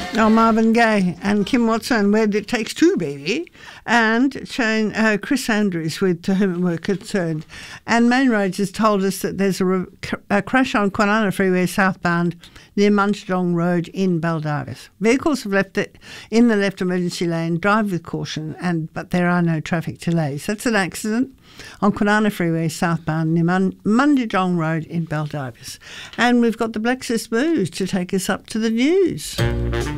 Oh, Marvin Gaye and Kim Watson with It Takes Two, Baby, and Chris Andrews with To Whom It Were Concerned. And Main Roads has told us that there's a crash on Kwinana Freeway southbound near Munchadong Road in Baldivis. Vehicles have left it in the left emergency lane. Drive with caution, but there are no traffic delays. That's an accident on Kwinana Freeway southbound near Munchadong Road in Baldivis. And we've got the Black Sis Blues to take us up to the news.